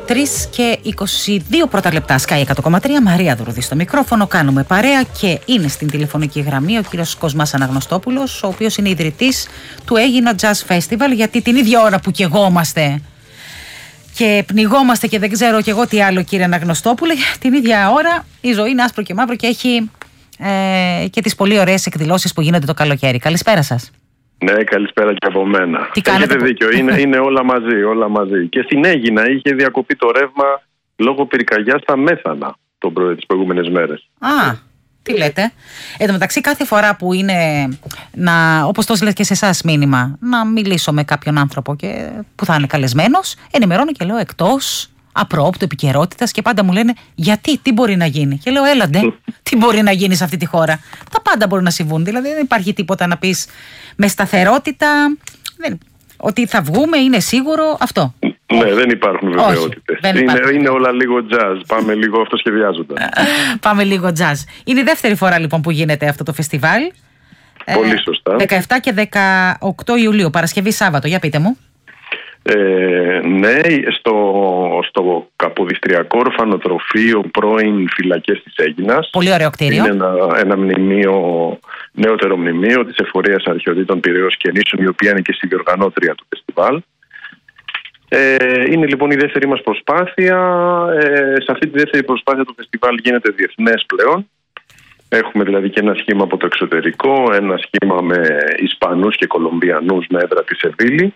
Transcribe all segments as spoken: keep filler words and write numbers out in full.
τρεις και είκοσι δύο πρώτα λεπτά, Sky εκατό κόμμα τρία, Μαρία Δουρδή στο μικρόφωνο, κάνουμε παρέα και είναι στην τηλεφωνική γραμμή ο κύριος Κοσμάς Αναγνωστόπουλος, ο οποίος είναι ιδρυτής του Αίγινα Jazz Festival, γιατί την ίδια ώρα που καιγόμαστε και πνιγόμαστε και δεν ξέρω κι εγώ τι άλλο, κύριε Αναγνωστόπουλε, την ίδια ώρα η ζωή είναι άσπρο και μαύρο και έχει ε, και τις πολύ ωραίες εκδηλώσεις που γίνονται το καλοκαίρι. Καλησπέρα σας. Ναι, καλησπέρα και από μένα. Τι κάνετε? Έχετε δίκιο, είναι, είναι όλα μαζί, όλα μαζί. Και στην Αίγινα είχε διακοπεί το ρεύμα λόγω πυρκαγιάς στα Μέθανα τον πρωί τις προηγούμενες μέρες. Α, τι λέτε. Εν τω μεταξύ, κάθε φορά που είναι, να, όπως το λέτε και σε εσάς μήνυμα, να μιλήσω με κάποιον άνθρωπο και, που θα είναι καλεσμένος, ενημερώνω και λέω εκτός απρόπτου επικαιρότητας και πάντα μου λένε γιατί, τι μπορεί να γίνει. Και λέω έλαντε, τι μπορεί να γίνει σε αυτή τη χώρα. Τα πάντα μπορούν να συμβούν. Δηλαδή δεν υπάρχει τίποτα να πεις με σταθερότητα, δεν, ότι θα βγούμε, είναι σίγουρο αυτό. Ναι, δεν υπάρχουν βεβαιότητες. Δεν είναι, υπάρχουν. είναι όλα λίγο jazz. Πάμε λίγο αυτοσχεδιάζοντας. Πάμε λίγο jazz. Είναι η δεύτερη φορά λοιπόν που γίνεται αυτό το φεστιβάλ. Πολύ σωστά. δεκαεπτά και δεκαοκτώ Ιουλίου, Παρασκευή Σάββατο. Για πείτε μου. Ε, ναι, στο, στο Καποδιστριακό Ορφανοτροφείο πρώην Φυλακές της Αίγινας. Πολύ ωραίο κτίριο. Είναι ένα, ένα μνημείο, νεότερο μνημείο της Εφορίας Αρχαιοτήτων Πειραιώς και Νήσων, η οποία είναι και συνδιοργανώτρια του φεστιβάλ. Ε, είναι λοιπόν η δεύτερη μας προσπάθεια. Ε, σε αυτή τη δεύτερη προσπάθεια το φεστιβάλ γίνεται διεθνές πλέον. Έχουμε δηλαδή και ένα σχήμα από το εξωτερικό, ένα σχήμα με Ισπανούς και Κολομβιανούς με έδρα τη Σεβίλη.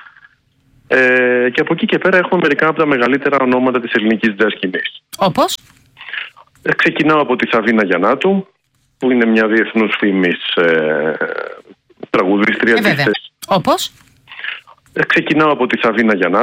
Ε, και από εκεί και πέρα έχουμε μερικά από τα μεγαλύτερα ονόματα της ελληνικής jazz σκηνής. Όπως? Ε, ξεκινάω από τη Σαβίνα Γιαννάτου, που είναι μια διεθνούς φήμης ε, τραγουδίστρια. Ε, βέβαια. Της... Όπως? Ε, ξεκινάω από τη Σαβίνα Γιαννάτου.